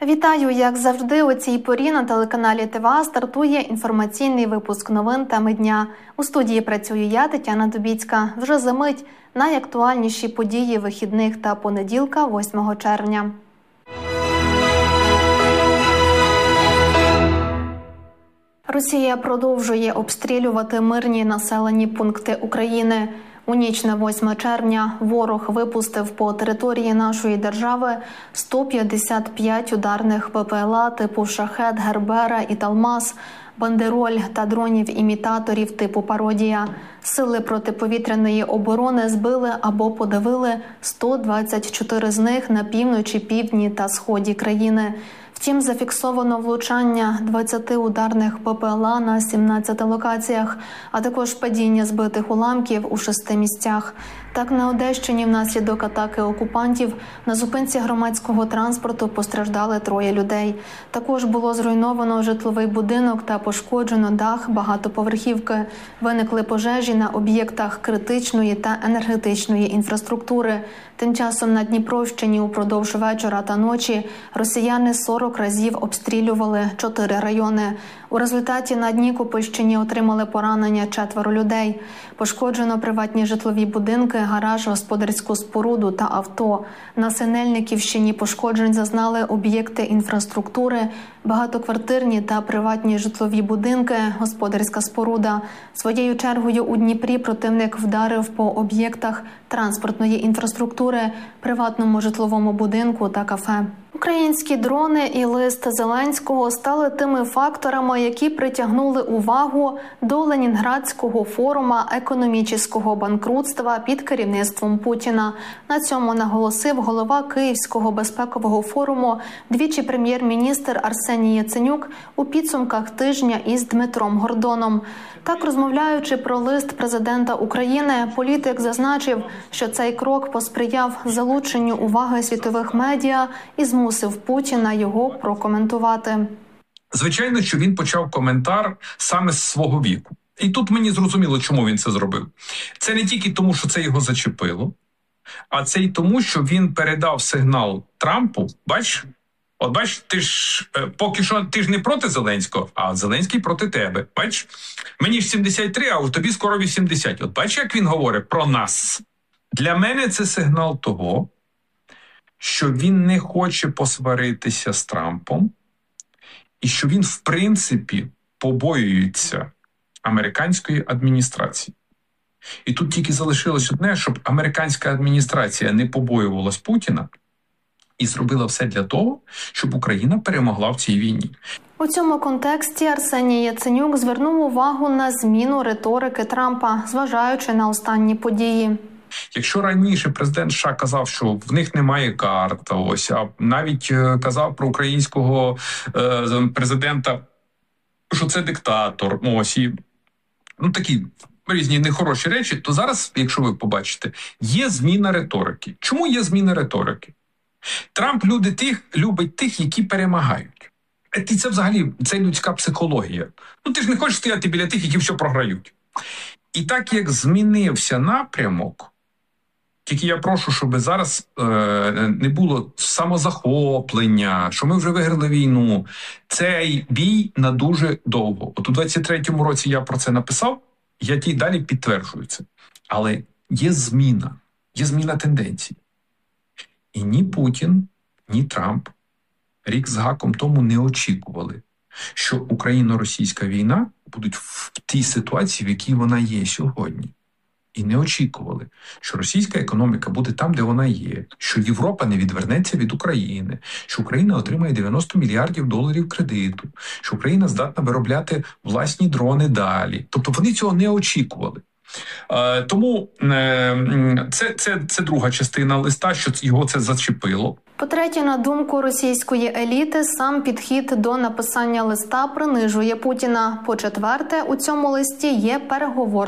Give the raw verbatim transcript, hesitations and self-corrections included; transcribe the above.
Вітаю! Як завжди, у цій порі на телеканалі ТВА стартує інформаційний випуск новин теми дня. У студії працюю я, Тетяна Дубіцька. Вже за мить найактуальніші події вихідних та понеділка, восьмого червня. Росія продовжує обстрілювати мирні населені пункти України. У ніч на восьме червня ворог випустив по території нашої держави сто п'ятдесят п'ять ударних БПЛА типу «Шахед», «Гербера» і «Талмас», «Бандероль» та дронів-імітаторів типу «Пародія». Сили протиповітряної оборони збили або подавили сто двадцять чотири з них на півночі, півдні та сході країни. Втім, зафіксовано влучання двадцяти ударних БПЛА на сімнадцяти локаціях, а також падіння збитих уламків у шести місцях. Так, на Одещині внаслідок атаки окупантів на зупинці громадського транспорту постраждали троє людей. Також було зруйновано житловий будинок та пошкоджено дах багатоповерхівки. Виникли пожежі на об'єктах критичної та енергетичної інфраструктури. Тим часом на Дніпровщині упродовж вечора та ночі росіяни сорок разів обстрілювали чотири райони. У результаті на Нікопольщині отримали поранення четверо людей. Пошкоджено приватні житлові будинки, гараж, господарську споруду та авто. На Синельниківщині пошкоджень зазнали об'єкти інфраструктури, багатоквартирні та приватні житлові будинки, господарська споруда. Своєю чергою у Дніпрі противник вдарив по об'єктах транспортної інфраструктури, приватному житловому будинку та кафе. Українські дрони і лист Зеленського стали тими факторами, які притягнули увагу до Ленінградського форуму економічного банкрутства під керівництвом Путіна. На цьому наголосив голова Київського безпекового форуму, двічі прем'єр-міністр Арсеній Яценюк у підсумках тижня із Дмитром Гордоном. Так, розмовляючи про лист президента України, політик зазначив, що цей крок посприяв залученню уваги світових медіа і змусив Путіна його прокоментувати. Звичайно, що він почав коментар саме з свого віку. І тут мені зрозуміло, чому він це зробив. Це не тільки тому, що це його зачепило, а це й тому, що він передав сигнал Трампу. Бач, от бач, ти ж поки що ти ж не проти Зеленського, а Зеленський проти тебе. Бач, мені ж сімдесят три, а у тобі скоро вісімдесят. От бач, як він говорить про нас. Для мене це сигнал того, що він не хоче посваритися з Трампом і що він, в принципі, побоюється американської адміністрації. І тут тільки залишилось одне, щоб американська адміністрація не побоювалась Путіна і зробила все для того, щоб Україна перемогла в цій війні. У цьому контексті Арсеній Яценюк звернув увагу на зміну риторики Трампа, зважаючи на останні події. Якщо раніше президент США казав, що в них немає карт, ось, а навіть казав про українського е, президента, що це диктатор, ось, і ну, такі різні нехороші речі, то зараз, якщо ви побачите, є зміна риторики. Чому є зміна риторики? Трамп люди тих, любить тих, які перемагають. І це взагалі, це людська психологія. Ну ти ж не хочеш стояти біля тих, які все програють. І так як змінився напрямок, тільки я прошу, щоб зараз е, не було самозахоплення, що ми вже виграли війну. Цей бій на дуже довго. От у двадцять третьому році я про це написав, я ті далі підтверджую це. Але є зміна, є зміна тенденцій. І ні Путін, ні Трамп рік з гаком тому не очікували, що україно-російська війна буде в тій ситуації, в якій вона є сьогодні. І не очікували, що російська економіка буде там, де вона є, що Європа не відвернеться від України, що Україна отримає дев'яносто мільярдів доларів кредиту, що Україна здатна виробляти власні дрони далі. Тобто вони цього не очікували. Е, тому е, це, це, це друга частина листа, що його це зачепило. По-третє, на думку російської еліти, сам підхід до написання листа принижує Путіна. По-четверте, у цьому листі є переговор